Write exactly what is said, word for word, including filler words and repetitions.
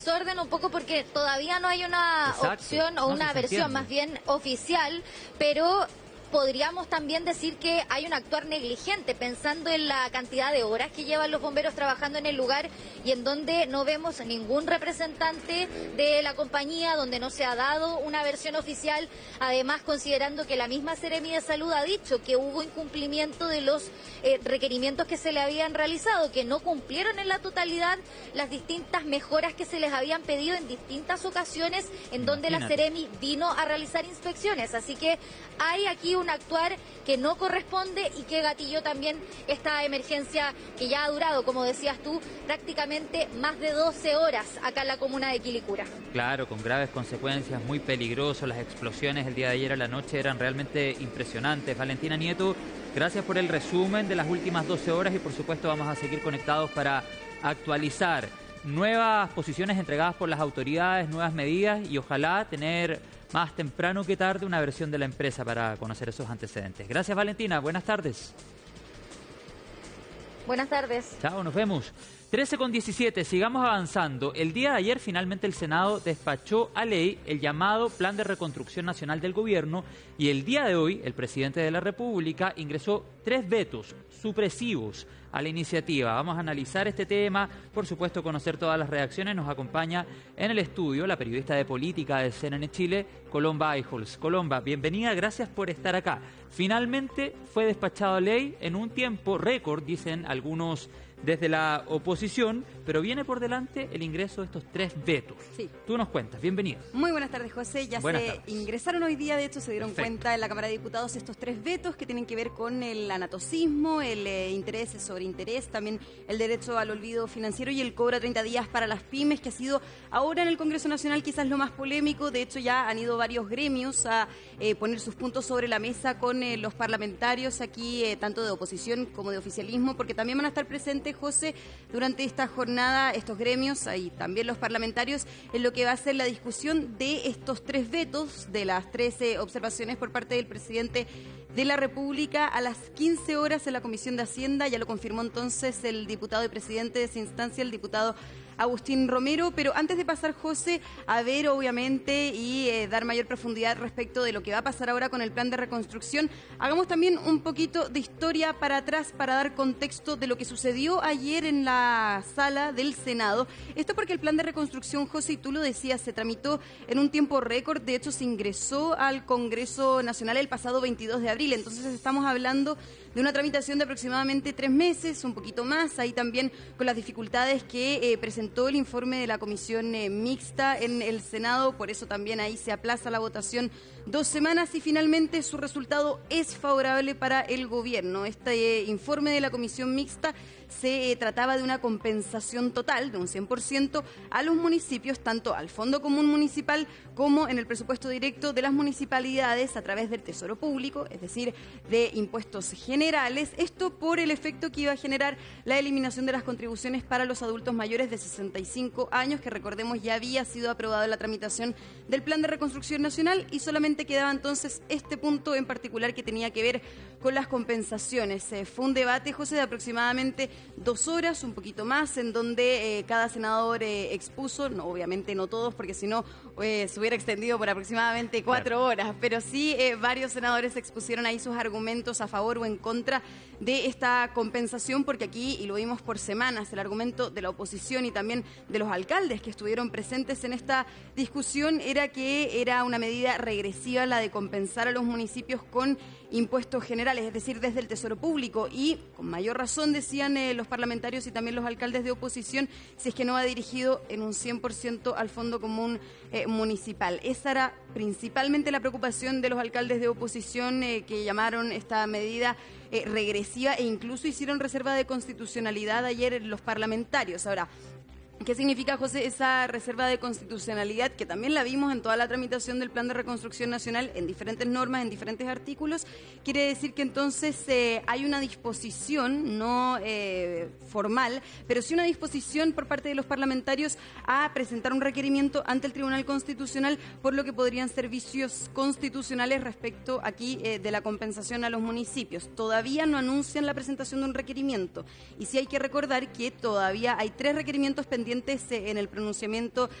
Orden un poco porque todavía no hay una Exacto. opción o No, una sí se versión entiende. más bien oficial, pero podríamos también decir que hay un actuar negligente, pensando en la cantidad de horas que llevan los bomberos trabajando en el lugar y en donde no vemos ningún representante de la compañía, donde no se ha dado una versión oficial, además considerando que la misma Seremi de Salud ha dicho que hubo incumplimiento de los eh, requerimientos que se le habían realizado, que no cumplieron en la totalidad las distintas mejoras que se les habían pedido en distintas ocasiones en donde la Imagínate. Seremi vino a realizar inspecciones. Así que hay aquí un actuar que no corresponde y que gatilló también esta emergencia que ya ha durado, como decías tú, prácticamente más de doce horas acá en la comuna de Quilicura. Claro, con graves consecuencias, muy peligroso. Las explosiones el día de ayer a la noche eran realmente impresionantes. Valentina Nieto, gracias por el resumen de las últimas doce horas y por supuesto vamos a seguir conectados para actualizar nuevas posiciones entregadas por las autoridades, nuevas medidas y ojalá tener más temprano que tarde una versión de la empresa para conocer esos antecedentes. Gracias, Valentina. Buenas tardes. Buenas tardes. Chao, nos vemos. trece con diecisiete, sigamos avanzando. El día de ayer finalmente el Senado despachó a ley el llamado Plan de Reconstrucción Nacional del Gobierno y el día de hoy el presidente de la República ingresó tres vetos supresivos a la iniciativa. Vamos a analizar este tema, por supuesto conocer todas las reacciones. Nos acompaña en el estudio la periodista de política de C N N Chile, Colomba Eijols. Colomba, bienvenida, gracias por estar acá. Finalmente fue despachado a ley en un tiempo récord, dicen algunos desde la oposición, pero viene por delante el ingreso de estos tres vetos. Sí. Tú nos cuentas, bienvenida. Muy buenas tardes, José. Ya Buenas se tardes. ingresaron hoy día, de hecho se dieron Perfecto. cuenta en la Cámara de Diputados estos tres vetos que tienen que ver con el anatocismo, el eh, interés sobre interés, también el derecho al olvido financiero y el cobro a treinta días para las pymes, que ha sido ahora en el Congreso Nacional quizás lo más polémico. De hecho ya han ido varios gremios a eh, poner sus puntos sobre la mesa con eh, los parlamentarios aquí, eh, tanto de oposición como de oficialismo, porque también van a estar presentes, José, durante esta jornada estos gremios y también los parlamentarios en lo que va a ser la discusión de estos tres vetos, de las trece observaciones por parte del presidente de la República a las quince horas en la Comisión de Hacienda. Ya lo confirmó entonces el diputado y presidente de esa instancia, el diputado Agustín Romero. Pero antes de pasar, José, a ver obviamente y eh, dar mayor profundidad respecto de lo que va a pasar ahora con el plan de reconstrucción, hagamos también un poquito de historia para atrás para dar contexto de lo que sucedió ayer en la sala del Senado. Esto porque el plan de reconstrucción, José, y tú lo decías, se tramitó en un tiempo récord. De hecho, se ingresó al Congreso Nacional el pasado veintidós de abril. Entonces estamos hablando de una tramitación de aproximadamente tres meses, un poquito más, ahí también con las dificultades que eh, presentó el informe de la comisión eh, mixta en el Senado. Por eso también ahí se aplaza la votación dos semanas y finalmente su resultado es favorable para el gobierno. Este eh, informe de la comisión mixta se eh, trataba de una compensación total de un cien por ciento a los municipios, tanto al Fondo Común Municipal como en el presupuesto directo de las municipalidades a través del Tesoro Público, es decir, de impuestos generales. Esto por el efecto que iba a generar la eliminación de las contribuciones para los adultos mayores de sesenta y cinco años, que recordemos ya había sido aprobado en la tramitación del Plan de Reconstrucción Nacional y solamente quedaba entonces este punto en particular que tenía que ver con las compensaciones. Eh, fue un debate, José, de aproximadamente dos horas, un poquito más, en donde eh, cada senador eh, expuso, no, obviamente no todos, porque si no eh, se hubiera extendido por aproximadamente cuatro Claro. horas, pero sí eh, varios senadores expusieron ahí sus argumentos a favor o en contra de esta compensación, porque aquí, y lo vimos por semanas, el argumento de la oposición y también de los alcaldes que estuvieron presentes en esta discusión era que era una medida regresiva la de compensar a los municipios con impuestos generales, es decir, desde el Tesoro Público, y con mayor razón decían eh, los parlamentarios y también los alcaldes de oposición, si es que no va dirigido en un cien por ciento al Fondo Común eh, Municipal. Esa era principalmente la preocupación de los alcaldes de oposición eh, que llamaron esta medida eh, regresiva e incluso hicieron reserva de constitucionalidad ayer los parlamentarios. Ahora, ¿qué significa, José, esa reserva de constitucionalidad que también la vimos en toda la tramitación del Plan de Reconstrucción Nacional en diferentes normas, en diferentes artículos? Quiere decir que entonces eh, hay una disposición, no eh, formal, pero sí una disposición por parte de los parlamentarios a presentar un requerimiento ante el Tribunal Constitucional por lo que podrían ser vicios constitucionales respecto aquí eh, de la compensación a los municipios. Todavía no anuncian la presentación de un requerimiento y sí hay que recordar que todavía hay tres requerimientos pendientes pendientes en el pronunciamiento